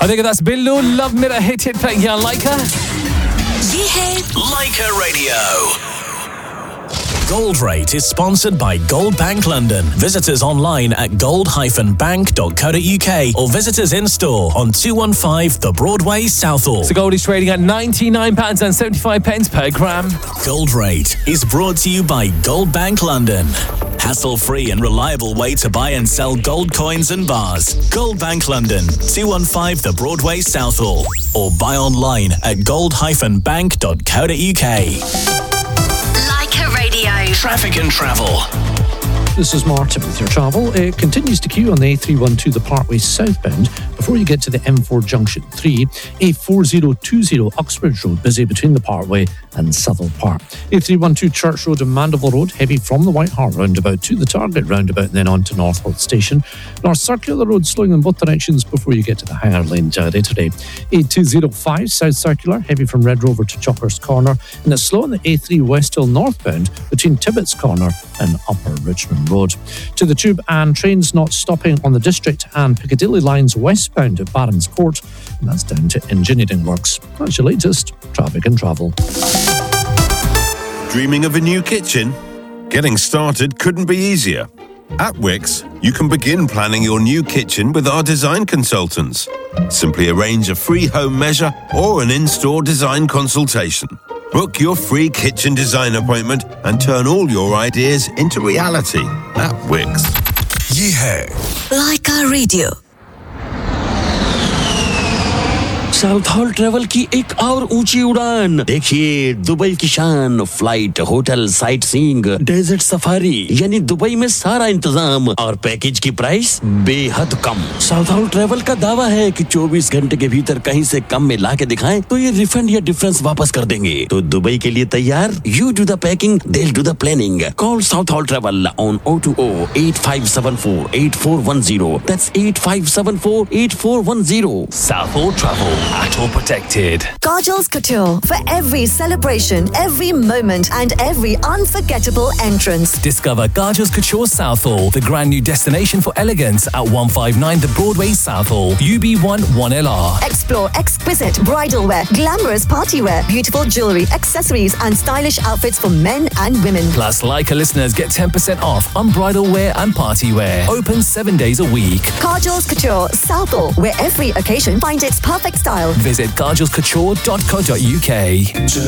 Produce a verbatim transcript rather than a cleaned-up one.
I think that's Billu, Love Mera Hit Hit playing here on Leica. ये है Leica Radio. Gold Rate is sponsored by Gold Bank London. Visit us online at gold dash bank dot co dot uk or visit us in store on two fifteen The Broadway, Southall. So gold is trading at ninety-nine pounds seventy-five per gram. Gold Rate is brought to you by Gold Bank London. Hassle-free and reliable way to buy and sell gold coins and bars. Gold Bank London, two fifteen The Broadway, Southall. Or buy online at gold dash bank dot co dot uk. Leica Radio. Traffic and travel. This is Martin with your travel. It continues to queue on the A three twelve the Parkway southbound before you get to the M four Junction three. A forty twenty Uxbridge Road busy between the Parkway and Southall Park. A three twelve Church Road and Mandeville Road heavy from the White Hart roundabout to the Target roundabout and then on to Northholt Station. North Circular Road slowing in both directions before you get to the higher lane today. A two oh five South Circular heavy from Red Rover to Chockers Corner and it's slow on the A three West Hill northbound between Tibbetts Corner and Upper Richmond Road. To the Tube and trains not stopping on the District and Piccadilly lines westbound at Barron's Court, and that's down to engineering works. That's your latest traffic and travel. Dreaming of a new kitchen? Getting started couldn't be easier. At Wix, you can begin planning your new kitchen with our design consultants. Simply arrange a free home measure or an in-store design consultation. Book your free kitchen design appointment and turn all your ideas into reality at Wix. ये है Leica Radio. South hall travel की एक और ऊंची उड़ान देखिए Dubai की शान flight hotel sight seeing desert safari यानी दुबई में सारा इंतजाम और पैकेज की प्राइस बेहद कम साउथ हॉल ट्रेवल का दावा है कि चौबीस घंटे के भीतर कहीं से कम में ला के दिखाएं तो ये रिफंड या डिफरेंस वापस कर देंगे तो दुबई के लिए तैयार you do the packing they'll do the planning call South Hall Travel on oh two oh eight five seven four eight four one zero that's eight five seven four eight four one zero. Southall Travel. At all protected. Kajol's Couture for every celebration, every moment, and every unforgettable entrance. Discover Kajol's Couture Southall, the grand new destination for elegance at one fifty-nine The Broadway, Southall, U B one one L R. Explore exquisite bridal wear, glamorous party wear, beautiful jewellery, accessories, and stylish outfits for men and women. Plus, Leica listeners get ten percent off on bridal wear and party wear. Open seven days a week. Kajol's Couture Southall, where every occasion finds its perfect style. Visit kajals couture dot co dot uk.